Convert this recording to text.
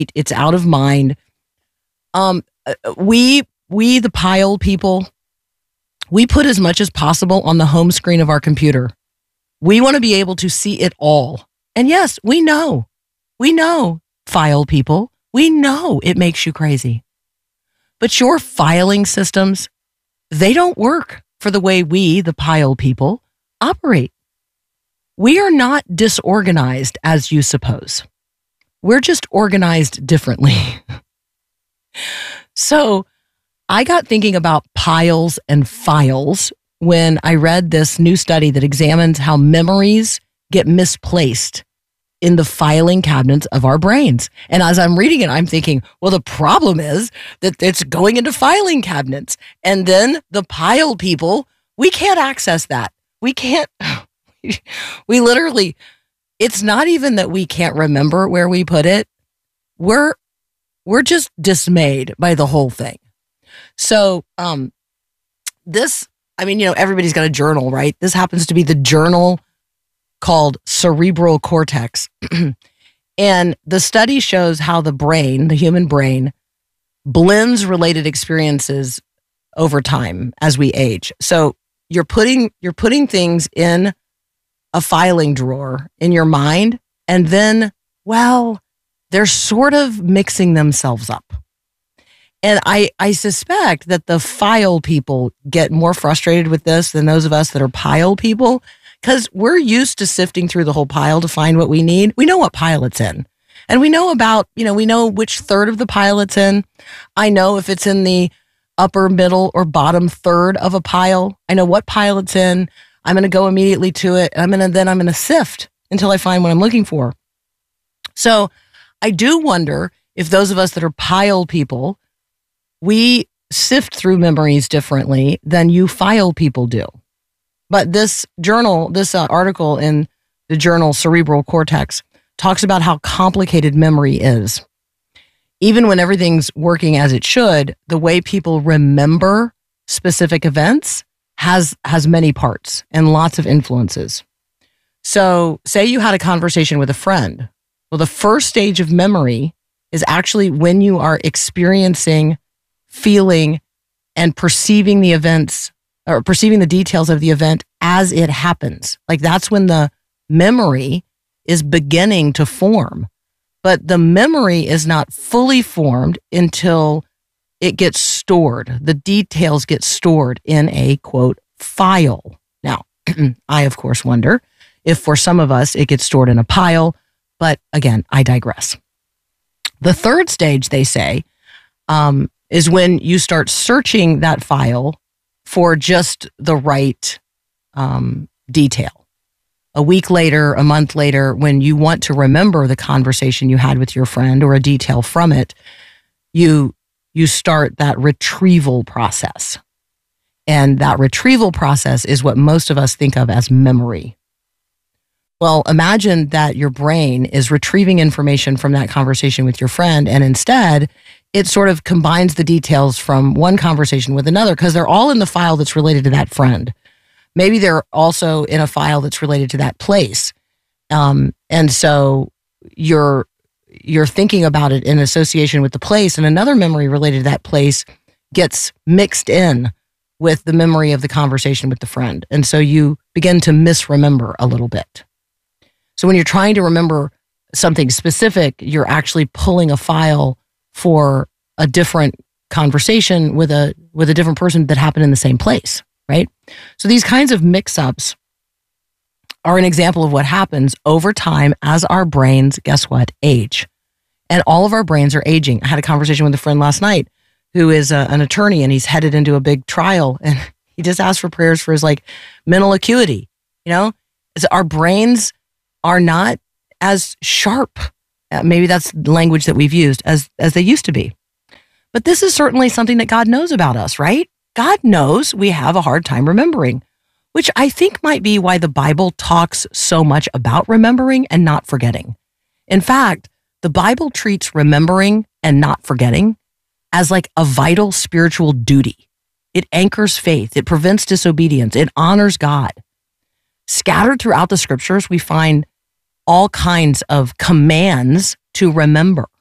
It's out of mind. We the pile people, we put as much as possible on the home screen of our computer. We want to be able to see it all. And yes, we know, file people, we know it makes you crazy. But your filing systems, they don't work for the way we, the pile people, operate. We are not disorganized as you suppose. We're just organized differently. So I got thinking about piles and files when I read this new study that examines how memories get misplaced in the filing cabinets of our brains. And as I'm reading it, I'm thinking, well, the problem is that it's going into filing cabinets. And then the pile people, we can't access that. We can't, we literally, it's not even that we can't remember where we put it. We're just dismayed by the whole thing. So, everybody's got a journal, right? This happens to be the journal called Cerebral Cortex. And the study shows how the brain, the human brain, blends related experiences over time as we age. So you're putting things in a filing drawer in your mind, and then, well, they're sort of mixing themselves up. And I suspect that the file people get more frustrated with this than those of us that are pile people, because we're used to sifting through the whole pile to find what we need. We know what pile it's in. And we know we know which third of the pile it's in. I know if it's in the upper, middle, or bottom third of a pile. I know what pile it's in. I'm going to go immediately to it. I'm going to sift until I find what I'm looking for. So I do wonder if those of us that are pile people, we sift through memories differently than you file people do. But this article in the journal Cerebral Cortex talks about how complicated memory is. Even when everything's working as it should, the way people remember specific events has many parts and lots of influences. So say you had a conversation with a friend. Well, the first stage of memory is actually when you are experiencing, feeling, and perceiving the events or perceiving the details of the event as it happens. Like that's when the memory is beginning to form. But the memory is not fully formed until it gets stored. The details get stored in a, quote, file. Now, I, of course, wonder if for some of us it gets stored in a pile. But again, I digress. The third stage, they say, is when you start searching that file for just the right detail. A week later, a month later, when you want to remember the conversation you had with your friend or a detail from it, you start that retrieval process. And that retrieval process is what most of us think of as memory. Well, imagine that your brain is retrieving information from that conversation with your friend, and instead, it sort of combines the details from one conversation with another because they're all in the file that's related to that friend. Maybe they're also in a file that's related to that place. And so you're thinking about it in association with the place, and another memory related to that place gets mixed in with the memory of the conversation with the friend. And so you begin to misremember a little bit. So when you're trying to remember something specific, you're actually pulling a file for a different conversation with a different person that happened in the same place, right? So these kinds of mix-ups are an example of what happens over time as our brains, guess what, age. And all of our brains are aging. I had a conversation with a friend last night who is an attorney, and he's headed into a big trial, and he just asked for prayers for his mental acuity. Our brains are not as sharp. Maybe that's language that we've used as they used to be. But this is certainly something that God knows about us, right? God knows we have a hard time remembering, which I think might be why the Bible talks so much about remembering and not forgetting. In fact, the Bible treats remembering and not forgetting as like a vital spiritual duty. It anchors faith. It prevents disobedience. It honors God. Scattered throughout the scriptures, we find all kinds of commands to remember.